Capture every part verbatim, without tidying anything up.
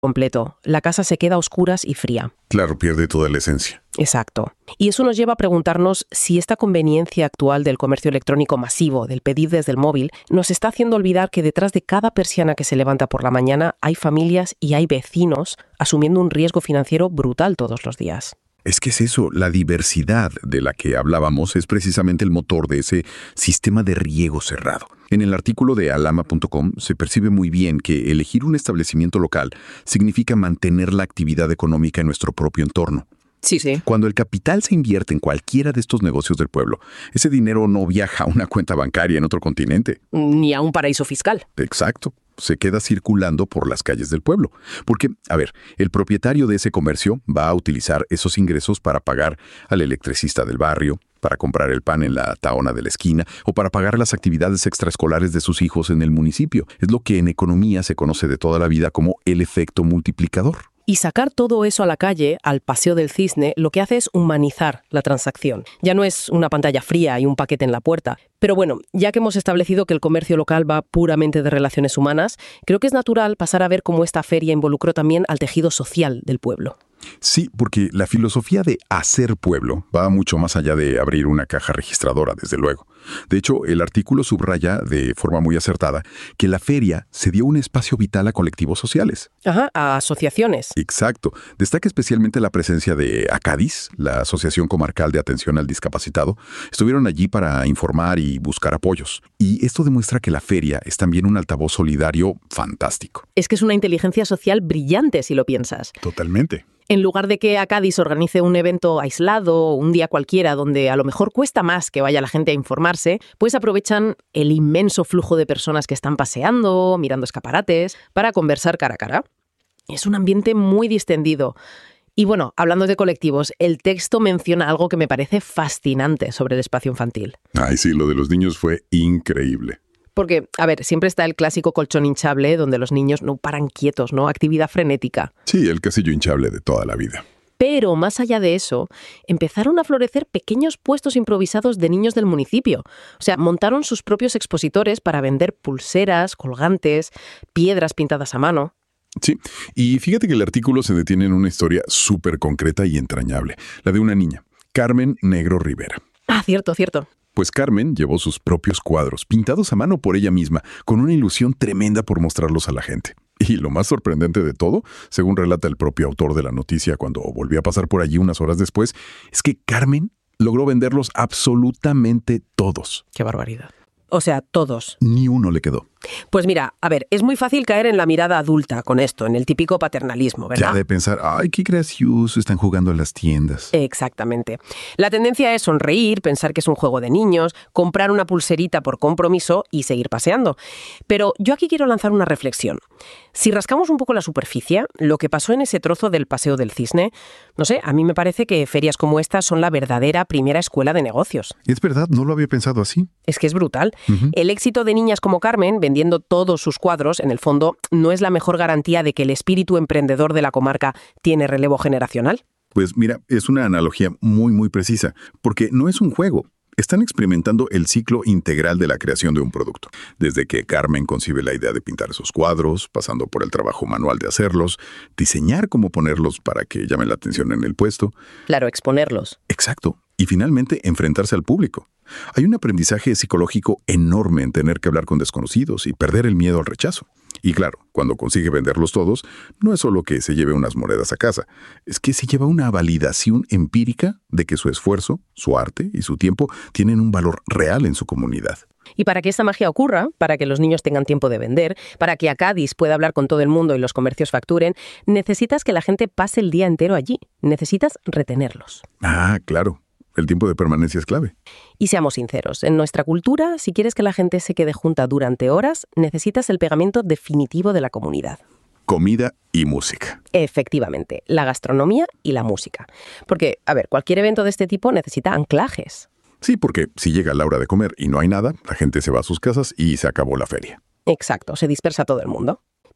completo. La casa se queda a oscuras y fría. Claro, pierde toda la esencia. Exacto. Y eso nos lleva a preguntarnos si esta conveniencia actual del comercio electrónico masivo, del pedir desde el móvil, nos está haciendo olvidar que detrás de cada persiana que se levanta por la mañana hay familias y hay vecinos asumiendo un riesgo financiero brutal todos los días. Es que es eso, la diversidad de la que hablábamos es precisamente el motor de ese sistema de riego cerrado. En el artículo de alama punto com se percibe muy bien que elegir un establecimiento local significa mantener la actividad económica en nuestro propio entorno. Sí, sí. Cuando el capital se invierte en cualquiera de estos negocios del pueblo, ese dinero no viaja a una cuenta bancaria en otro continente. Ni a un paraíso fiscal. Exacto. Se queda circulando por las calles del pueblo. Porque, a ver, el propietario de ese comercio va a utilizar esos ingresos para pagar al electricista del barrio, para comprar el pan en la taona de la esquina o para pagar las actividades extraescolares de sus hijos en el municipio. Es lo que en economía se conoce de toda la vida como el efecto multiplicador. Y sacar todo eso a la calle, al Paseo del Cisne, lo que hace es humanizar la transacción. Ya no es una pantalla fría y un paquete en la puerta. Pero bueno, ya que hemos establecido que el comercio local va puramente de relaciones humanas, creo que es natural pasar a ver cómo esta feria involucró también al tejido social del pueblo. Sí, porque la filosofía de hacer pueblo va mucho más allá de abrir una caja registradora, desde luego. De hecho, el artículo subraya de forma muy acertada que la feria se dio un espacio vital a colectivos sociales. Ajá, a asociaciones. Exacto. Destaca especialmente la presencia de ACADIS, la Asociación Comarcal de Atención al Discapacitado. Estuvieron allí para informar y buscar apoyos. Y esto demuestra que la feria es también un altavoz solidario fantástico. Es que es una inteligencia social brillante, si lo piensas. Totalmente. En lugar de que ACADIS organice un evento aislado, un día cualquiera, donde a lo mejor cuesta más que vaya la gente a informarse, pues aprovechan el inmenso flujo de personas que están paseando, mirando escaparates, para conversar cara a cara. Es un ambiente muy distendido. Y bueno, hablando de colectivos, el texto menciona algo que me parece fascinante sobre el espacio infantil. Ay, sí, lo de los niños fue increíble. Porque, a ver, siempre está el clásico colchón hinchable donde los niños no paran quietos, ¿no? Actividad frenética. Sí, el casillo hinchable de toda la vida. Pero, más allá de eso, empezaron a florecer pequeños puestos improvisados de niños del municipio. O sea, montaron sus propios expositores para vender pulseras, colgantes, piedras pintadas a mano. Sí, y fíjate que el artículo se detiene en una historia súper concreta y entrañable, la de una niña, Carmen Negro Rivera. Ah, cierto, cierto. Pues Carmen llevó sus propios cuadros, pintados a mano por ella misma, con una ilusión tremenda por mostrarlos a la gente. Y lo más sorprendente de todo, según relata el propio autor de la noticia cuando volvió a pasar por allí unas horas después, es que Carmen logró venderlos absolutamente todos. ¡Qué barbaridad! O sea, todos. Ni uno le quedó. Pues mira, a ver, es muy fácil caer en la mirada adulta con esto, en el típico paternalismo, ¿verdad? Ya de pensar, ay, qué gracioso, están jugando en las tiendas. Exactamente. La tendencia es sonreír, pensar que es un juego de niños, comprar una pulserita por compromiso y seguir paseando. Pero yo aquí quiero lanzar una reflexión. Si rascamos un poco la superficie, lo que pasó en ese trozo del Paseo del Cisne, no sé, a mí me parece que ferias como estas son la verdadera primera escuela de negocios. Es verdad, no lo había pensado así. Es que es brutal. Uh-huh. El éxito de niñas como Carmen, vendiendo todos sus cuadros, en el fondo, no es la mejor garantía de que el espíritu emprendedor de la comarca tiene relevo generacional. Pues mira, es una analogía muy, muy precisa, porque no es un juego. Están experimentando el ciclo integral de la creación de un producto. Desde que Carmen concibe la idea de pintar esos cuadros, pasando por el trabajo manual de hacerlos, diseñar cómo ponerlos para que llamen la atención en el puesto. Claro, exponerlos. Exacto. Y finalmente, enfrentarse al público. Hay un aprendizaje psicológico enorme en tener que hablar con desconocidos y perder el miedo al rechazo. Y claro, cuando consigue venderlos todos, no es solo que se lleve unas monedas a casa, es que se lleva una validación empírica de que su esfuerzo, su arte y su tiempo tienen un valor real en su comunidad. Y para que esta magia ocurra, para que los niños tengan tiempo de vender, para que ACADIS pueda hablar con todo el mundo y los comercios facturen, necesitas que la gente pase el día entero allí. Necesitas retenerlos. Ah, claro. El tiempo de permanencia es clave. Y seamos sinceros, en nuestra cultura, si quieres que la gente se quede junta durante horas, necesitas el pegamento definitivo de la comunidad. Comida y música. Efectivamente, la gastronomía y la música. Porque, a ver, cualquier evento de este tipo necesita anclajes. Sí, porque si llega la hora de comer y no hay nada, la gente se va a sus casas y se acabó la feria. Exacto, se dispersa todo el mundo.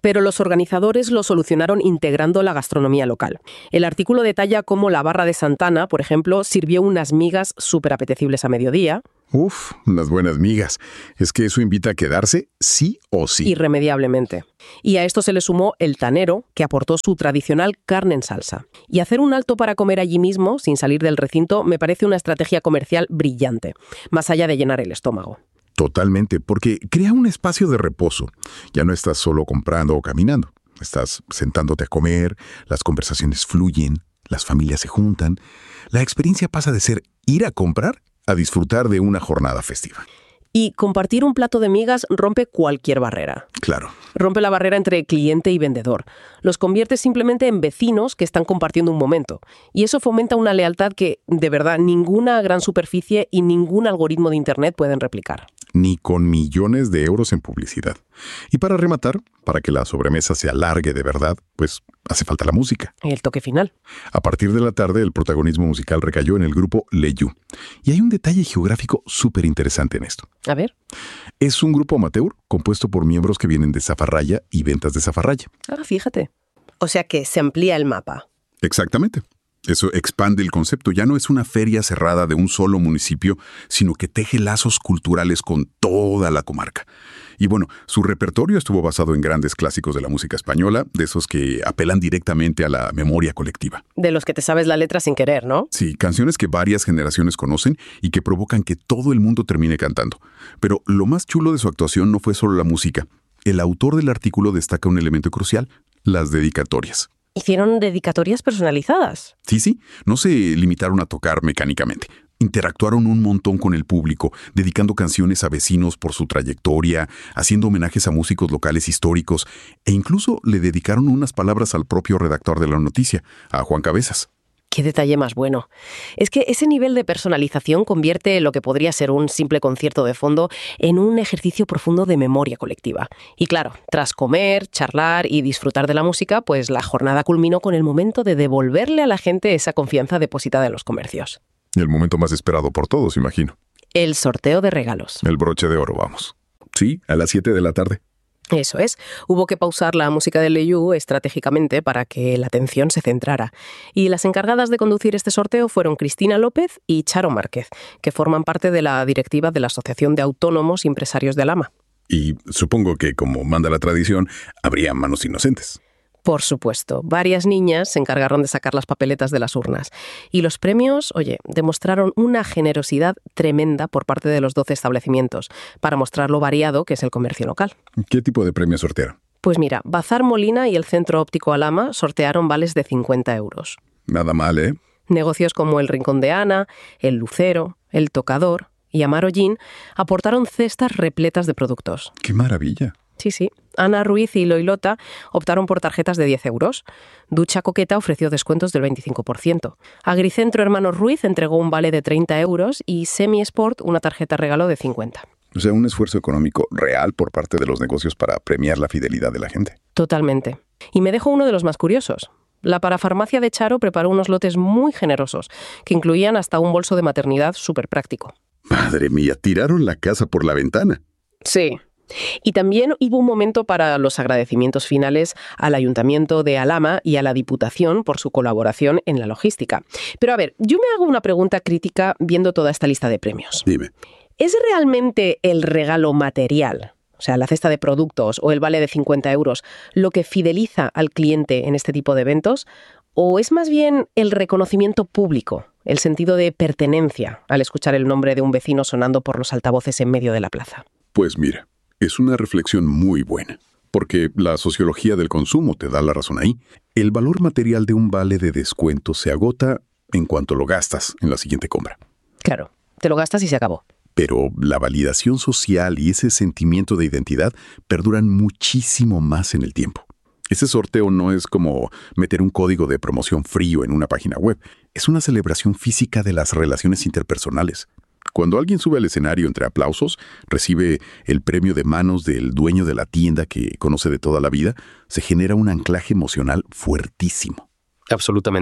Pero los organizadores lo solucionaron integrando la gastronomía local. El artículo detalla cómo la barra de Santana, por ejemplo, sirvió unas migas súper apetecibles a mediodía. Uf, unas buenas migas. Es que eso invita a quedarse sí o sí. Irremediablemente. Y a esto se le sumó el tanero, que aportó su tradicional carne en salsa. Y hacer un alto para comer allí mismo, sin salir del recinto, me parece una estrategia comercial brillante, más allá de llenar el estómago. Totalmente, porque crea un espacio de reposo. Ya no estás solo comprando o caminando. Estás sentándote a comer, las conversaciones fluyen, las familias se juntan. La experiencia pasa de ser ir a comprar a disfrutar de una jornada festiva. Y compartir un plato de migas rompe cualquier barrera. Claro. Rompe la barrera entre cliente y vendedor. Los convierte simplemente en vecinos que están compartiendo un momento. Y eso fomenta una lealtad que, de verdad, ninguna gran superficie y ningún algoritmo de Internet pueden replicar. Ni con millones de euros en publicidad. Y para rematar, para que la sobremesa se alargue de verdad, pues hace falta la música. El toque final. A partir de la tarde, el protagonismo musical recayó en el grupo Leyú. Y hay un detalle geográfico súper interesante en esto. A ver. Es un grupo amateur compuesto por miembros que vienen de Zafarraya y ventas de Zafarraya. Ah, fíjate. O sea que se amplía el mapa. Exactamente. Eso expande el concepto. Ya no es una feria cerrada de un solo municipio, sino que teje lazos culturales con toda la comarca. Y bueno, su repertorio estuvo basado en grandes clásicos de la música española, de esos que apelan directamente a la memoria colectiva. De los que te sabes la letra sin querer, ¿no? Sí, canciones que varias generaciones conocen y que provocan que todo el mundo termine cantando. Pero lo más chulo de su actuación no fue solo la música. El autor del artículo destaca un elemento crucial: las dedicatorias. ¿Hicieron dedicatorias personalizadas? Sí, sí, no se limitaron a tocar mecánicamente. Interactuaron un montón con el público, dedicando canciones a vecinos por su trayectoria, haciendo homenajes a músicos locales históricos, e incluso le dedicaron unas palabras al propio redactor de la noticia, a Juan Cabezas. Qué detalle más bueno. Es que ese nivel de personalización convierte lo que podría ser un simple concierto de fondo en un ejercicio profundo de memoria colectiva. Y claro, tras comer, charlar y disfrutar de la música, pues la jornada culminó con el momento de devolverle a la gente esa confianza depositada en los comercios. El momento más esperado por todos, imagino. El sorteo de regalos. El broche de oro, vamos. Sí, a las siete de la tarde. Eso es. Hubo que pausar la música de Leyú estratégicamente para que la atención se centrara. Y las encargadas de conducir este sorteo fueron Cristina López y Charo Márquez, que forman parte de la directiva de la Asociación de Autónomos y Empresarios de Alhama. Y supongo que, como manda la tradición, habría manos inocentes. Por supuesto, varias niñas se encargaron de sacar las papeletas de las urnas. Y los premios, oye, demostraron una generosidad tremenda por parte de los doce establecimientos, para mostrar lo variado que es el comercio local. ¿Qué tipo de premios sortearon? Pues mira, Bazar Molina y el Centro Óptico Alhama sortearon vales de cincuenta euros. Nada mal, ¿eh? Negocios como el Rincón de Ana, el Lucero, el Tocador y Amaro Gin aportaron cestas repletas de productos. ¡Qué maravilla! Sí, sí. Ana Ruiz y Loilota optaron por tarjetas de diez euros. Ducha Coqueta ofreció descuentos del veinticinco por ciento. Agricentro Hermanos Ruiz entregó un vale de treinta euros y Semi Sport una tarjeta regalo de cincuenta. O sea, un esfuerzo económico real por parte de los negocios para premiar la fidelidad de la gente. Totalmente. Y me dejo uno de los más curiosos. La parafarmacia de Charo preparó unos lotes muy generosos, que incluían hasta un bolso de maternidad súper práctico. Madre mía, tiraron la casa por la ventana. Sí. Y también hubo un momento para los agradecimientos finales al Ayuntamiento de Alhama y a la Diputación por su colaboración en la logística. Pero a ver, yo me hago una pregunta crítica viendo toda esta lista de premios. Dime. ¿Es realmente el regalo material, o sea, la cesta de productos o el vale de cincuenta euros, lo que fideliza al cliente en este tipo de eventos? ¿O es más bien el reconocimiento público, el sentido de pertenencia al escuchar el nombre de un vecino sonando por los altavoces en medio de la plaza? Pues mira, es una reflexión muy buena, porque la sociología del consumo te da la razón ahí. El valor material de un vale de descuento se agota en cuanto lo gastas en la siguiente compra. Claro, te lo gastas y se acabó. Pero la validación social y ese sentimiento de identidad perduran muchísimo más en el tiempo. Ese sorteo no es como meter un código de promoción frío en una página web. Es una celebración física de las relaciones interpersonales. Cuando alguien sube al escenario entre aplausos, recibe el premio de manos del dueño de la tienda que conoce de toda la vida, se genera un anclaje emocional fuertísimo. Absolutamente.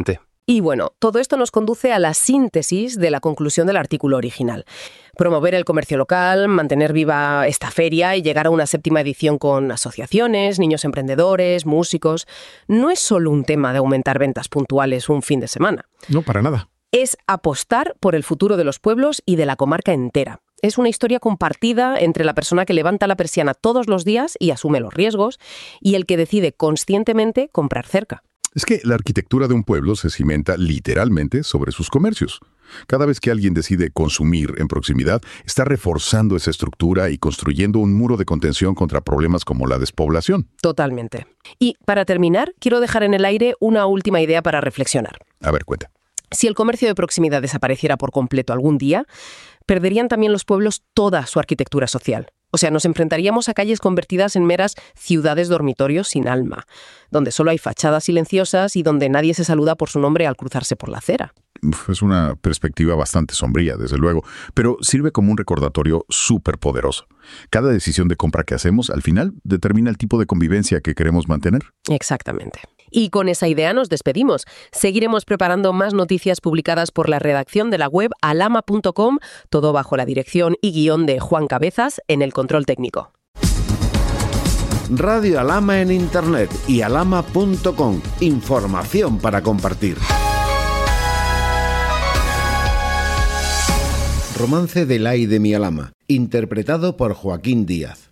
Y bueno, todo esto nos conduce a la síntesis de la conclusión del artículo original. Promover el comercio local, mantener viva esta feria y llegar a una séptima edición con asociaciones, niños emprendedores, músicos, no es solo un tema de aumentar ventas puntuales un fin de semana. No, para nada. Es apostar por el futuro de los pueblos y de la comarca entera. Es una historia compartida entre la persona que levanta la persiana todos los días y asume los riesgos y el que decide conscientemente comprar cerca. Es que la arquitectura de un pueblo se cimenta literalmente sobre sus comercios. Cada vez que alguien decide consumir en proximidad, está reforzando esa estructura y construyendo un muro de contención contra problemas como la despoblación. Totalmente. Y para terminar, quiero dejar en el aire una última idea para reflexionar. A ver, cuenta. Si el comercio de proximidad desapareciera por completo algún día, perderían también los pueblos toda su arquitectura social. O sea, nos enfrentaríamos a calles convertidas en meras ciudades dormitorios sin alma, donde solo hay fachadas silenciosas y donde nadie se saluda por su nombre al cruzarse por la acera. Es una perspectiva bastante sombría, desde luego, pero sirve como un recordatorio súper poderoso. Cada decisión de compra que hacemos, al final, determina el tipo de convivencia que queremos mantener. Exactamente. Y con esa idea nos despedimos. Seguiremos preparando más noticias publicadas por la redacción de la web alama punto com, todo bajo la dirección y guión de Juan Cabezas en el control técnico. Radio Alama en Internet y alama punto com. Información para compartir. Romance del ay de mi Alama, interpretado por Joaquín Díaz.